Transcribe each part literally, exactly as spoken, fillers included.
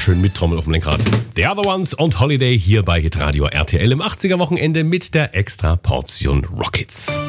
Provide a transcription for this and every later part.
schön mittrommeln auf dem Lenkrad. The Other Ones und Holiday hier bei Hitradio R T L im achtziger-Wochenende mit der extra Portion Rockets.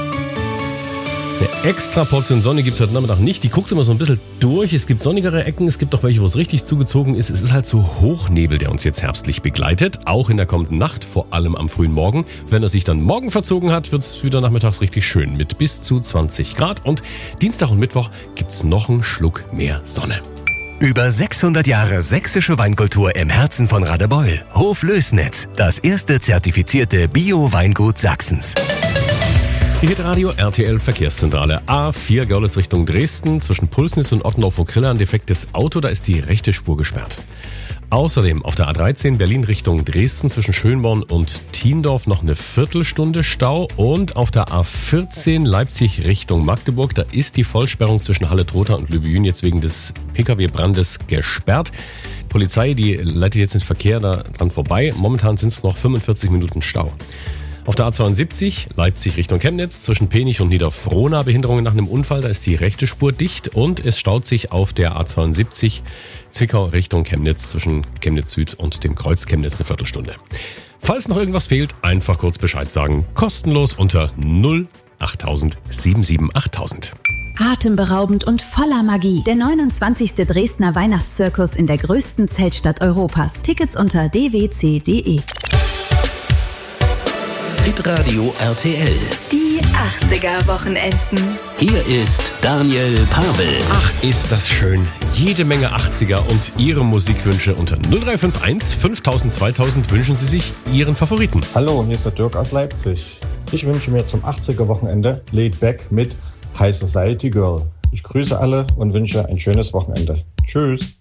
Eine extra Portion Sonne gibt es heute Nachmittag nicht. Die guckt immer so ein bisschen durch. Es gibt sonnigere Ecken, es gibt auch welche, wo es richtig zugezogen ist. Es ist halt so Hochnebel, der uns jetzt herbstlich begleitet. Auch in der kommenden Nacht, vor allem am frühen Morgen. Wenn er sich dann morgen verzogen hat, wird es wieder nachmittags richtig schön mit bis zu zwanzig Grad. Und Dienstag und Mittwoch gibt es noch einen Schluck mehr Sonne. Über sechshundert Jahre sächsische Weinkultur im Herzen von Radebeul. Hof Lößnitz, das erste zertifizierte Bio-Weingut Sachsens. Die Hitradio R T L Verkehrszentrale. A vier Görlitz Richtung Dresden. Zwischen Pulsnitz und Ottenau-Vogtrilla ein defektes Auto. Da ist die rechte Spur gesperrt. Außerdem auf der A dreizehn Berlin Richtung Dresden zwischen Schönborn und Thiendorf noch eine Viertelstunde Stau. Und auf der A vierzehn Leipzig Richtung Magdeburg. Da ist die Vollsperrung zwischen Halle-Trotha und Lübejün jetzt wegen des P K W-Brandes gesperrt. Polizei, die leitet jetzt den Verkehr da dran vorbei. Momentan sind es noch fünfundvierzig Minuten Stau. Auf der A zweiundsiebzig, Leipzig Richtung Chemnitz, zwischen Penich und Niederfrohna, Behinderungen nach einem Unfall, da ist die rechte Spur dicht und es staut sich auf der A zweiundsiebzig, Zwickau Richtung Chemnitz, zwischen Chemnitz Süd und dem Kreuz Chemnitz eine Viertelstunde. Falls noch irgendwas fehlt, einfach kurz Bescheid sagen. Kostenlos unter null achttausend sieben sieben achttausend. Atemberaubend und voller Magie. Der neunundzwanzigste Dresdner Weihnachtszirkus in der größten Zeltstadt Europas. Tickets unter d w c punkt d e. Hitradio R T L. Die achtziger-Wochenenden. Hier ist Daniel Pavel. Ach, ist das schön. Jede Menge achtziger und Ihre Musikwünsche unter null drei fünf eins fünftausend zweitausend wünschen Sie sich Ihren Favoriten. Hallo, hier ist der Dirk aus Leipzig. Ich wünsche mir zum achtziger-Wochenende Laid Back mit High Society Girl. Ich grüße alle und wünsche ein schönes Wochenende. Tschüss.